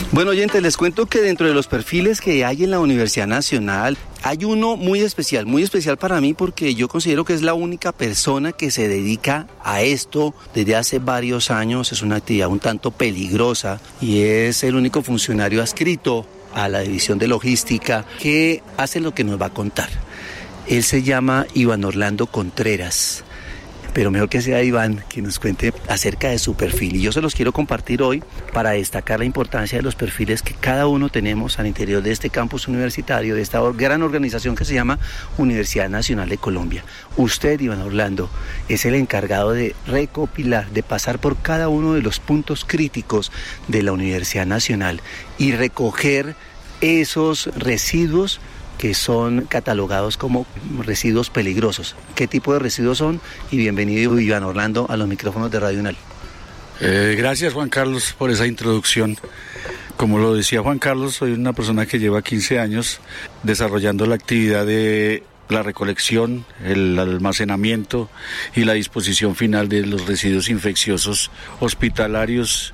Bueno, oyentes, les cuento que dentro de los perfiles que hay en la Universidad Nacional, hay uno muy especial para mí porque yo considero que es la única persona que se dedica a esto desde hace varios años. Es una actividad un tanto peligrosa y es el único funcionario adscrito a la división de logística que hace lo que nos va a contar. Él se llama Iván Orlando Contreras. Pero mejor que sea Iván que nos cuente acerca de su perfil. Y yo se los quiero compartir hoy para destacar la importancia de los perfiles que cada uno tenemos al interior de este campus universitario, de esta gran organización que se llama Universidad Nacional de Colombia. Usted, Iván Orlando, es el encargado de recopilar, de pasar por cada uno de los puntos críticos de la Universidad Nacional y recoger esos residuos que son catalogados como residuos peligrosos. ¿Qué tipo de residuos son? Y bienvenido, Iván Orlando, a los micrófonos de Radio UNAL. Gracias, Juan Carlos, por esa introducción. Como lo decía Juan Carlos, soy una persona que lleva 15 años desarrollando la actividad de la recolección, el almacenamiento y la disposición final de los residuos infecciosos hospitalarios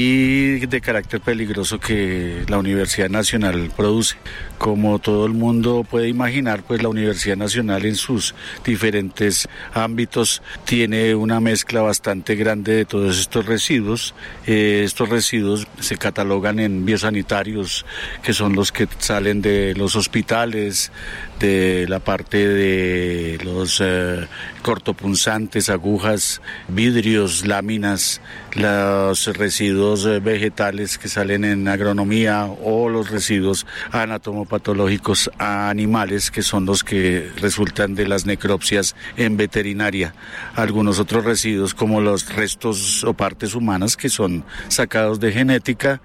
y de carácter peligroso que la Universidad Nacional produce. Como todo el mundo puede imaginar, pues la Universidad Nacional en sus diferentes ámbitos tiene una mezcla bastante grande de todos estos residuos. Estos residuos se catalogan en biosanitarios, que son los que salen de los hospitales, de la parte de los cortopunzantes, agujas, vidrios, láminas, los residuos vegetales que salen en agronomía o los residuos anatomopatológicos a animales, que son los que resultan de las necropsias en veterinaria. Algunos otros residuos como los restos o partes humanas que son sacados de genética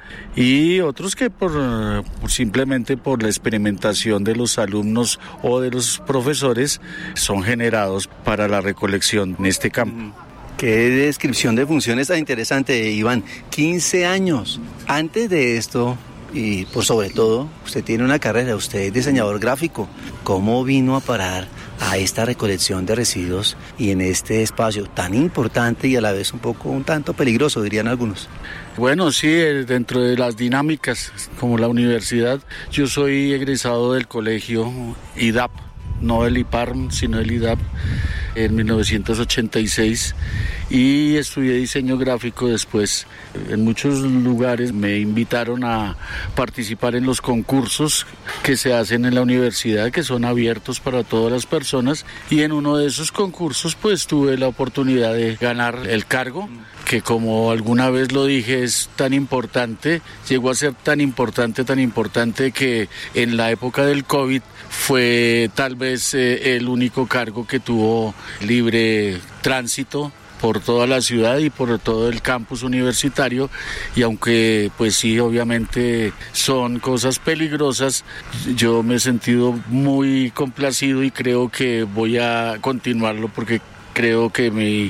y otros que simplemente por la experimentación de los alumnos o de los profesores son generados para la recolección en este campo. Qué descripción de funciones tan interesante, Iván. 15 años. Antes de esto, y por sobre todo, usted tiene una carrera, usted es diseñador gráfico. ¿Cómo vino a parar a esta recolección de residuos y en este espacio tan importante y a la vez un tanto peligroso, dirían algunos? Bueno, sí, dentro de las dinámicas, como la universidad, yo soy egresado del colegio IDAP, no del IPARM, sino del IDAP, en 1986, y estudié diseño gráfico después. En muchos lugares me invitaron a participar en los concursos que se hacen en la universidad, que son abiertos para todas las personas, y en uno de esos concursos pues tuve la oportunidad de ganar el cargo, que como alguna vez lo dije es tan importante, llegó a ser tan importante que en la época del COVID fue tal vez el único cargo que tuvo libre tránsito por toda la ciudad y por todo el campus universitario, y aunque pues sí, obviamente son cosas peligrosas, yo me he sentido muy complacido y creo que voy a continuarlo porque creo que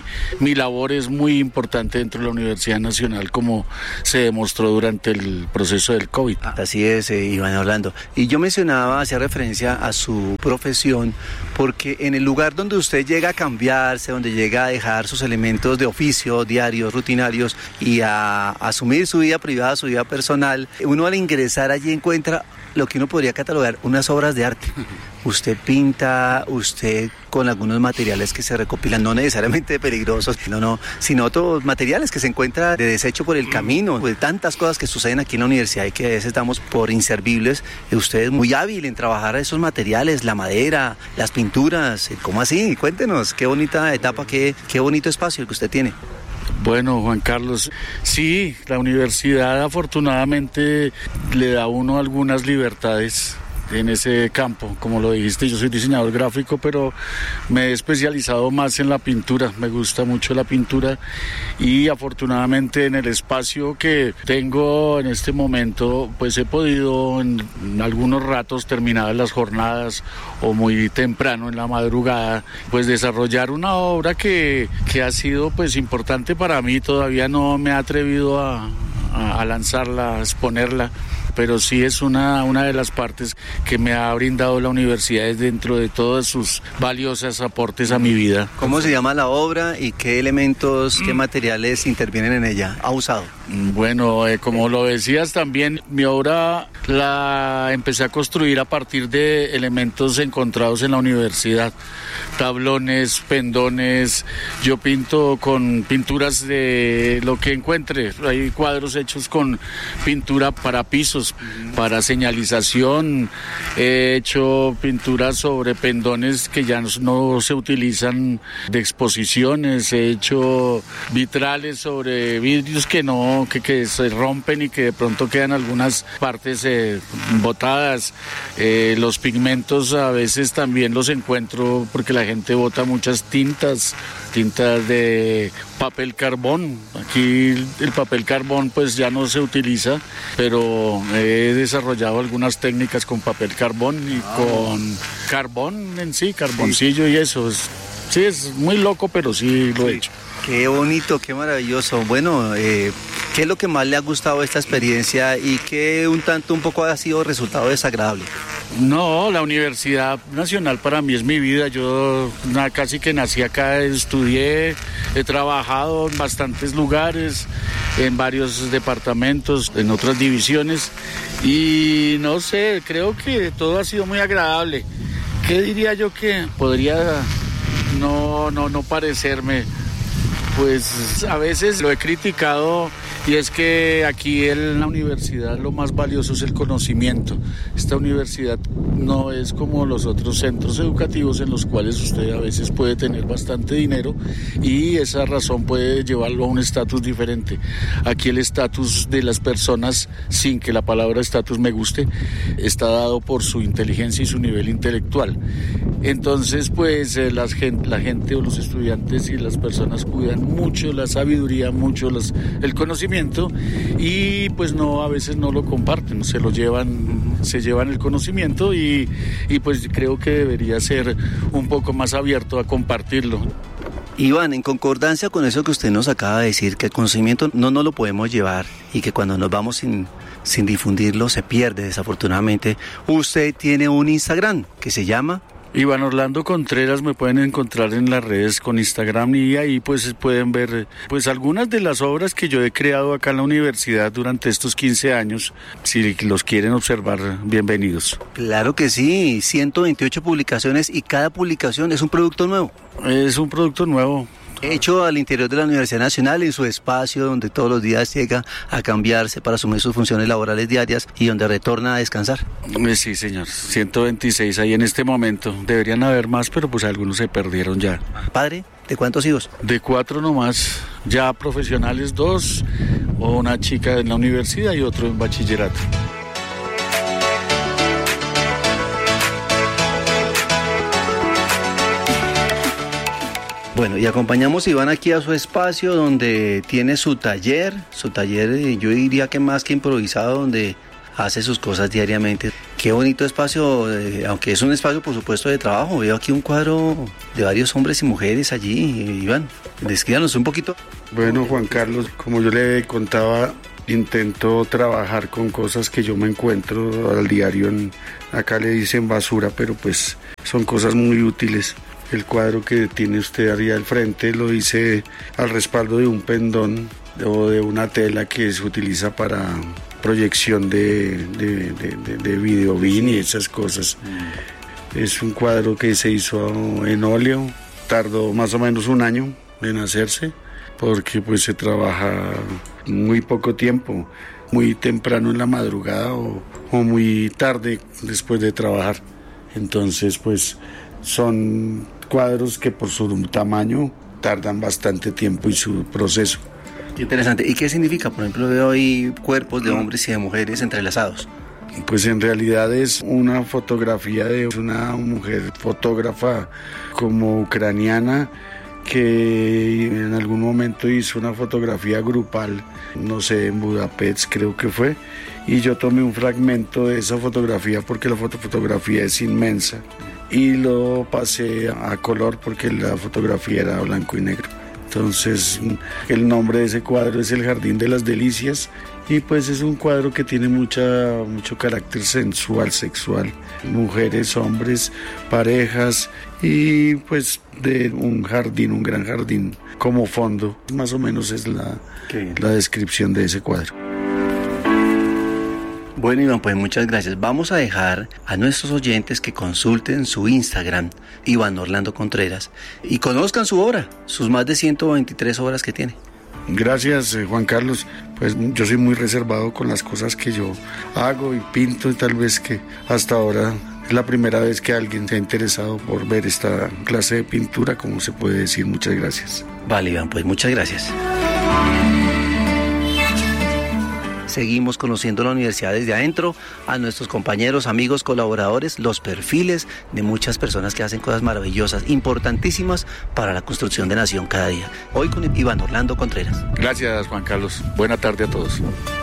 mi labor es muy importante dentro de la Universidad Nacional, como se demostró durante el proceso del COVID. Así es, Iván Orlando. Y yo hacía referencia a su profesión, porque en el lugar donde usted llega a cambiarse, donde llega a dejar sus elementos de oficio, diarios, rutinarios, y a asumir su vida privada, su vida personal, uno al ingresar allí encuentra lo que uno podría catalogar unas obras de arte. Usted pinta, usted con algunos materiales que se recopilan, no necesariamente peligrosos, sino otros materiales que se encuentran de desecho por el camino, de tantas cosas que suceden aquí en la universidad y que a veces damos por inservibles. Usted es muy hábil en trabajar esos materiales, la madera, las pinturas. ¿Cómo así? Cuéntenos, qué bonita etapa, qué bonito espacio el que usted tiene. Bueno, Juan Carlos, sí, la universidad afortunadamente le da a uno algunas libertades en ese campo. Como lo dijiste, yo soy diseñador gráfico, pero me he especializado más en la pintura. Me gusta mucho la pintura y afortunadamente en el espacio que tengo en este momento, pues he podido en algunos ratos, terminadas las jornadas o muy temprano en la madrugada, pues desarrollar una obra que ha sido pues importante para mí. Todavía no me he atrevido a lanzarla, a exponerla, pero sí es una de las partes que me ha brindado la universidad dentro de todos sus valiosos aportes a mi vida. ¿Cómo se llama la obra y qué elementos, qué materiales intervienen en ella? ¿Ha usado? Bueno, como lo decías también, mi obra la empecé a construir a partir de elementos encontrados en la universidad. Tablones, pendones, yo pinto con pinturas de lo que encuentre. Hay cuadros hechos con pintura para pisos, para señalización. He hecho pinturas sobre pendones que ya no se utilizan de exposiciones. He hecho vitrales sobre vidrios que se rompen y que de pronto quedan algunas partes botadas. Los pigmentos a veces también los encuentro porque la gente bota muchas tintas de papel carbón. Aquí el papel carbón pues ya no se utiliza, pero he desarrollado algunas técnicas con papel carbón y con carbón en sí, carboncillo y eso. Sí, es muy loco, pero sí lo he hecho. Qué bonito, qué maravilloso. Bueno, ¿qué es lo que más le ha gustado de esta experiencia y qué un poco ha sido resultado desagradable? No, la Universidad Nacional para mí es mi vida. Yo casi que nací acá, estudié, he trabajado en bastantes lugares, en varios departamentos, en otras divisiones y no sé, creo que todo ha sido muy agradable. ¿Qué diría yo que podría no parecerme? Pues a veces lo he criticado y es que aquí en la universidad lo más valioso es el conocimiento. Esta universidad no es como los otros centros educativos en los cuales usted a veces puede tener bastante dinero y esa razón puede llevarlo a un estatus diferente. Aquí el estatus de las personas, sin que la palabra estatus me guste, está dado por su inteligencia y su nivel intelectual. Entonces, pues la gente o los estudiantes y las personas cuidan mucho la sabiduría, mucho el conocimiento y pues a veces no lo comparten, se llevan el conocimiento y pues creo que debería ser un poco más abierto a compartirlo. Iván, en concordancia con eso que usted nos acaba de decir, que el conocimiento no nos lo podemos llevar y que cuando nos vamos sin difundirlo se pierde desafortunadamente, usted tiene un Instagram que se llama... Iván Orlando Contreras, me pueden encontrar en las redes con Instagram y ahí pues pueden ver pues algunas de las obras que yo he creado acá en la universidad durante estos 15 años. Si los quieren observar, bienvenidos. Claro que sí, 128 publicaciones y cada publicación es un producto nuevo. Es un producto nuevo. Hecho al interior de la Universidad Nacional, en su espacio donde todos los días llega a cambiarse para asumir sus funciones laborales diarias y donde retorna a descansar. Sí, señor, 126 ahí en este momento. Deberían haber más, pero pues algunos se perdieron ya. ¿Padre? ¿De cuántos hijos? De 4 nomás, ya profesionales 2, una chica en la universidad y otro en bachillerato. Bueno, y acompañamos a Iván aquí a su espacio donde tiene su taller, yo diría que más que improvisado, donde hace sus cosas diariamente. Qué bonito espacio, aunque es un espacio por supuesto de trabajo. Veo aquí un cuadro de varios hombres y mujeres allí. Iván, descríbanos un poquito. Bueno, Juan Carlos, como yo le contaba, intento trabajar con cosas que yo me encuentro al diario. Acá le dicen basura, pero pues son cosas muy útiles. El cuadro que tiene usted arriba al frente lo hice al respaldo de un pendón o de una tela que se utiliza para proyección de videobin y esas cosas. Es un cuadro que se hizo en óleo, tardó más o menos un año en hacerse porque pues se trabaja muy poco tiempo, muy temprano en la madrugada o muy tarde después de trabajar. Entonces pues son cuadros que por su tamaño tardan bastante tiempo y su proceso. Qué interesante. ¿Y qué significa? Por ejemplo, veo ahí cuerpos de hombres y de mujeres entrelazados. Pues en realidad es una fotografía de una mujer fotógrafa como ucraniana que en algún momento hizo una fotografía grupal, no sé, en Budapest creo que fue, y yo tomé un fragmento de esa fotografía porque la fotografía es inmensa y lo pasé a color porque la fotografía era blanco y negro. Entonces, el nombre de ese cuadro es El Jardín de las Delicias y pues es un cuadro que tiene mucho carácter sensual, sexual. Mujeres, hombres, parejas y pues de un jardín, un gran jardín como fondo. Más o menos es la descripción de ese cuadro. Bueno, Iván, pues muchas gracias. Vamos a dejar a nuestros oyentes que consulten su Instagram, Iván Orlando Contreras, y conozcan su obra, sus más de 123 obras que tiene. Gracias, Juan Carlos. Pues yo soy muy reservado con las cosas que yo hago y pinto, y tal vez que hasta ahora es la primera vez que alguien se ha interesado por ver esta clase de pintura, como se puede decir. Muchas gracias. Vale, Iván, pues muchas gracias. Seguimos conociendo la universidad desde adentro, a nuestros compañeros, amigos, colaboradores, los perfiles de muchas personas que hacen cosas maravillosas, importantísimas para la construcción de nación cada día. Hoy con Iván Orlando Contreras. Gracias, Juan Carlos. Buena tarde a todos.